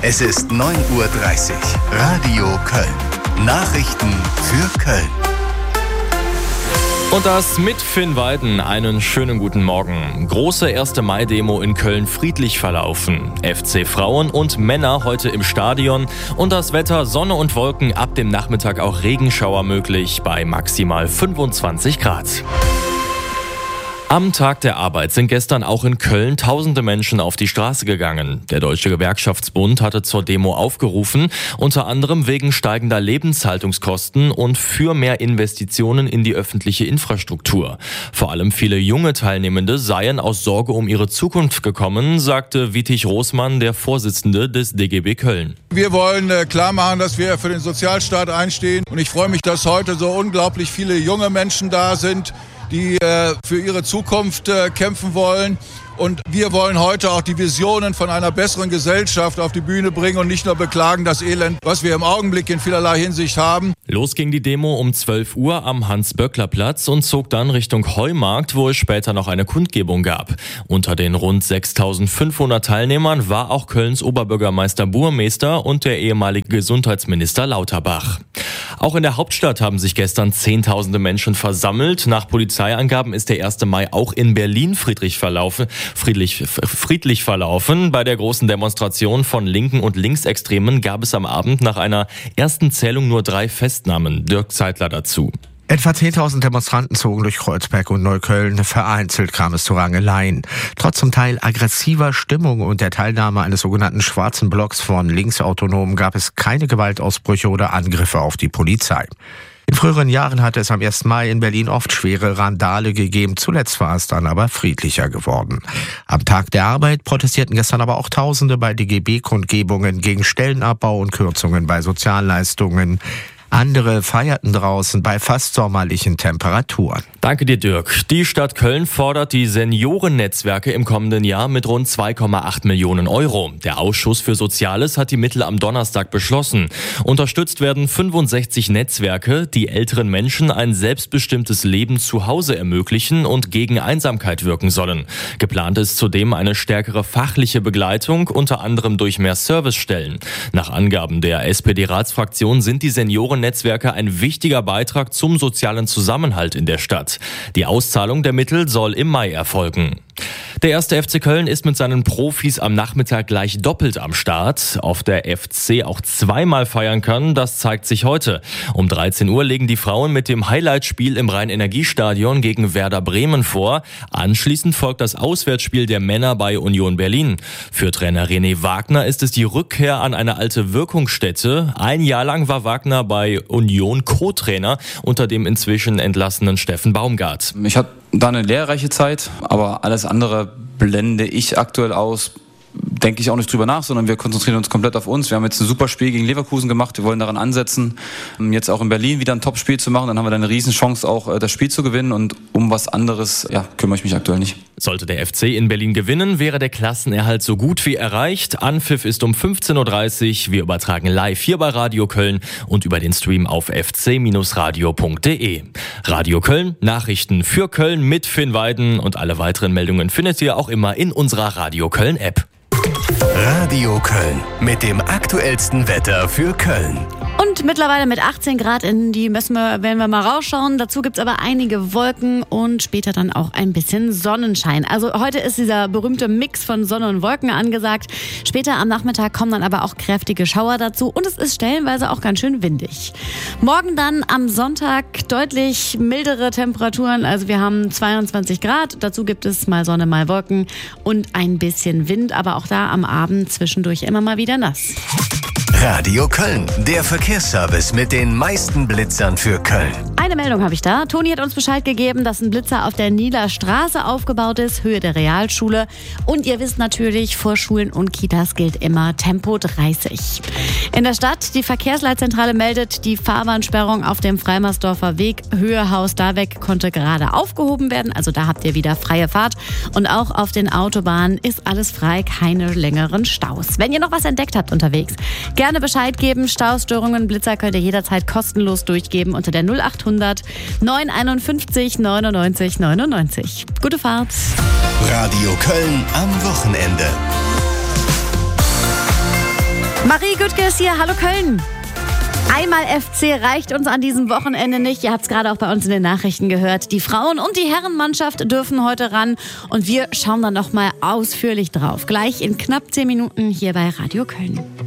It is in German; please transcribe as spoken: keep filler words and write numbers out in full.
Es ist neun Uhr dreißig. Radio Köln. Nachrichten für Köln. Und das mit Finn Weiden. Einen schönen guten Morgen. Große erste Mai-Demo in Köln friedlich verlaufen. F C Frauen und Männer heute im Stadion. Und das Wetter Sonne und Wolken, ab dem Nachmittag auch Regenschauer möglich bei maximal fünfundzwanzig Grad. Am Tag der Arbeit sind gestern auch in Köln tausende Menschen auf die Straße gegangen. Der Deutsche Gewerkschaftsbund hatte zur Demo aufgerufen, unter anderem wegen steigender Lebenshaltungskosten und für mehr Investitionen in die öffentliche Infrastruktur. Vor allem viele junge Teilnehmende seien aus Sorge um ihre Zukunft gekommen, sagte Wietig Roßmann, der Vorsitzende des D G B Köln. Wir wollen äh, klar machen, dass wir für den Sozialstaat einstehen. Und ich freue mich, dass heute so unglaublich viele junge Menschen da sind, die äh, für ihre Zukunft äh, kämpfen wollen. Und wir wollen heute auch die Visionen von einer besseren Gesellschaft auf die Bühne bringen und nicht nur beklagen das Elend, was wir im Augenblick in vielerlei Hinsicht haben. Los ging die Demo um zwölf Uhr am Hans-Böckler-Platz und zog dann Richtung Heumarkt, wo es später noch eine Kundgebung gab. Unter den rund sechstausendfünfhundert Teilnehmern war auch Kölns Oberbürgermeister Burmester und der ehemalige Gesundheitsminister Lauterbach. Auch in der Hauptstadt haben sich gestern zehntausende Menschen versammelt. Nach Polizeiangaben ist der erste Mai auch in Berlin friedlich verlaufen. Friedlich, friedlich verlaufen. Bei der großen Demonstration von Linken und Linksextremen gab es am Abend nach einer ersten Zählung nur drei Festnahmen. Dirk Zeitler dazu. Etwa zehntausend Demonstranten zogen durch Kreuzberg und Neukölln. Vereinzelt kam es zu Rangeleien. Trotz zum Teil aggressiver Stimmung und der Teilnahme eines sogenannten schwarzen Blocks von Linksautonomen gab es keine Gewaltausbrüche oder Angriffe auf die Polizei. In früheren Jahren hatte es am ersten Mai in Berlin oft schwere Randale gegeben. Zuletzt war es dann aber friedlicher geworden. Am Tag der Arbeit protestierten gestern aber auch Tausende bei D G B-Kundgebungen gegen Stellenabbau und Kürzungen bei Sozialleistungen. Andere feierten draußen bei fast sommerlichen Temperaturen. Danke dir, Dirk. Die Stadt Köln fordert die Seniorennetzwerke im kommenden Jahr mit rund zwei Komma acht Millionen Euro. Der Ausschuss für Soziales hat die Mittel am Donnerstag beschlossen. Unterstützt werden fünfundsechzig Netzwerke, die älteren Menschen ein selbstbestimmtes Leben zu Hause ermöglichen und gegen Einsamkeit wirken sollen. Geplant ist zudem eine stärkere fachliche Begleitung, unter anderem durch mehr Servicestellen. Nach Angaben der S P D-Ratsfraktion sind die Senioren Netzwerke ein wichtiger Beitrag zum sozialen Zusammenhalt in der Stadt. Die Auszahlung der Mittel soll im Mai erfolgen. Der erste F C Köln ist mit seinen Profis am Nachmittag gleich doppelt am Start. Ob der F C auch zweimal feiern kann, das zeigt sich heute. Um dreizehn Uhr legen die Frauen mit dem Highlightspiel im Rhein-Energie-Stadion gegen Werder Bremen vor. Anschließend folgt das Auswärtsspiel der Männer bei Union Berlin. Für Trainer René Wagner ist es die Rückkehr an eine alte Wirkungsstätte. Ein Jahr lang war Wagner bei Union Co-Trainer unter dem inzwischen entlassenen Steffen Baumgart. Ich hatte da eine lehrreiche Zeit, aber alles andere blende ich aktuell aus. Denke ich auch nicht drüber nach, sondern wir konzentrieren uns komplett auf uns. Wir haben jetzt ein super Spiel gegen Leverkusen gemacht. Wir wollen daran ansetzen, jetzt auch in Berlin wieder ein Top-Spiel zu machen. Dann haben wir da eine Riesenchance, auch das Spiel zu gewinnen. Und um was anderes ja, kümmere ich mich aktuell nicht. Sollte der F C in Berlin gewinnen, wäre der Klassenerhalt so gut wie erreicht. Anpfiff ist um fünfzehn Uhr dreißig. Wir übertragen live hier bei Radio Köln und über den Stream auf f c radio punkt d e. Radio Köln, Nachrichten für Köln mit Finn Weiden. Und alle weiteren Meldungen findet ihr auch immer in unserer Radio Köln App. Radio Köln mit dem aktuellsten Wetter für Köln. Und mittlerweile mit achtzehn Grad, in die müssen wir, werden wir mal rausschauen. Dazu gibt's aber einige Wolken und später dann auch ein bisschen Sonnenschein. Also heute ist dieser berühmte Mix von Sonne und Wolken angesagt. Später am Nachmittag kommen dann aber auch kräftige Schauer dazu und es ist stellenweise auch ganz schön windig. Morgen dann am Sonntag deutlich mildere Temperaturen. Also wir haben zweiundzwanzig Grad. Dazu gibt es mal Sonne, mal Wolken und ein bisschen Wind. Aber auch da am Abend zwischendurch immer mal wieder nass. Radio Köln, der Verkehrsservice mit den meisten Blitzern für Köln. Eine Meldung habe ich da. Toni hat uns Bescheid gegeben, dass ein Blitzer auf der Nieler Straße aufgebaut ist, Höhe der Realschule. Und ihr wisst natürlich, vor Schulen und Kitas gilt immer Tempo dreißig. In der Stadt, die Verkehrsleitzentrale meldet, die Fahrbahnsperrung auf dem Freimersdorfer Weg, Höhe Haus Dahlbeck, konnte gerade aufgehoben werden. Also da habt ihr wieder freie Fahrt. Und auch auf den Autobahnen ist alles frei, keine längeren Staus. Wenn ihr noch was entdeckt habt unterwegs, gerne Bescheid geben. Staustörungen, Blitzer könnt ihr jederzeit kostenlos durchgeben unter der null achthundert neun einundfünfzig neunundneunzig neunundneunzig. Gute Fahrt. Radio Köln am Wochenende. Marie Güttke ist hier. Hallo Köln. Einmal F C reicht uns an diesem Wochenende nicht. Ihr habt es gerade auch bei uns in den Nachrichten gehört. Die Frauen- und die Herrenmannschaft dürfen heute ran. Und wir schauen dann noch mal ausführlich drauf. Gleich in knapp zehn Minuten hier bei Radio Köln.